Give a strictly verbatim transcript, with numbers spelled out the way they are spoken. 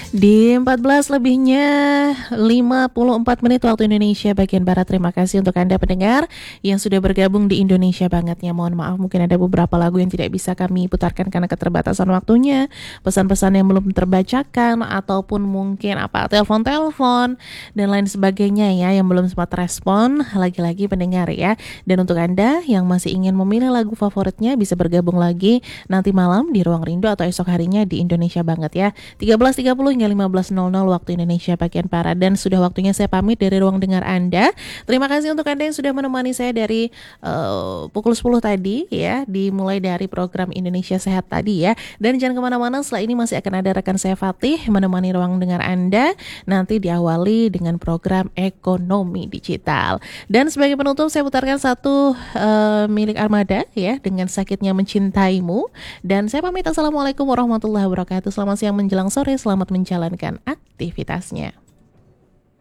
Di empat belas lebihnya lima puluh empat menit waktu Indonesia bagian Barat. Terima kasih untuk Anda pendengar yang sudah bergabung di Indonesia Bangetnya. Mohon maaf mungkin ada beberapa lagu yang tidak bisa kami putarkan karena keterbatasan waktunya, pesan-pesan yang belum terbacakan, ataupun mungkin apa telepon-telepon dan lain sebagainya ya yang belum sempat respon. Lagi-lagi pendengar ya. Dan untuk Anda yang masih ingin memilih lagu favoritnya bisa bergabung lagi nanti malam di Ruang Rindu atau esok harinya di Indonesia Banget ya. tiga belas tiga puluh hingga lima belas nol nol waktu Indonesia bagian Barat. Dan sudah waktunya saya pamit dari ruang dengar Anda. Terima kasih untuk Anda yang sudah menemani saya dari uh, pukul sepuluh tadi ya, dimulai dari program Indonesia Sehat tadi ya. Dan jangan kemana-mana, setelah ini masih akan ada rekan saya Fatih menemani ruang dengar Anda. Nanti diawali dengan program Ekonomi Digital. Dan sebagai penutup saya putarkan satu uh, milik Armada ya, dengan Sakitnya Mencintaimu. Dan saya pamit, assalamualaikum warahmatullahi wabarakatuh. Selamat siang menjelang sore, selamat menjalankan aktivitasnya.